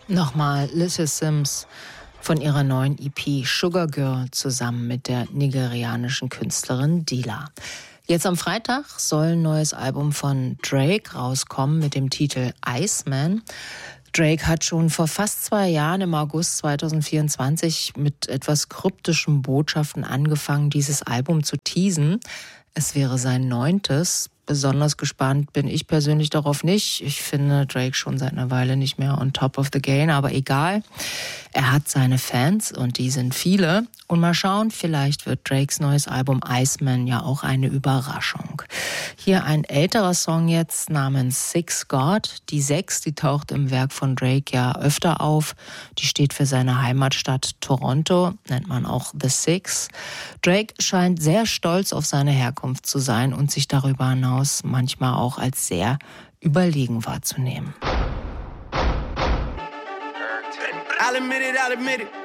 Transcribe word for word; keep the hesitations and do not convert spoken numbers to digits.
Nochmal Lizzie Sims von ihrer neuen E P Sugar Girl zusammen mit der nigerianischen Künstlerin Dila. Jetzt am Freitag soll ein neues Album von Drake rauskommen mit dem Titel Iceman. Drake hat schon vor fast zwei Jahren im August zweitausendvierundzwanzig mit etwas kryptischen Botschaften angefangen, dieses Album zu teasen. Es wäre sein neuntes. Besonders gespannt bin ich persönlich darauf nicht. Ich finde Drake schon seit einer Weile nicht mehr on top of the game, aber egal. Er hat seine Fans und die sind viele. Und mal schauen, vielleicht wird Drakes neues Album Iceman ja auch eine Überraschung. Hier ein älterer Song jetzt namens Six God. Die Sechs, die taucht im Werk von Drake ja öfter auf. Die steht für seine Heimatstadt Toronto, nennt man auch The Six. Drake scheint sehr stolz auf seine Herkunft zu sein und sich darüber hinaus manchmal auch als sehr überlegen wahrzunehmen. I'll admit it, I'll admit it.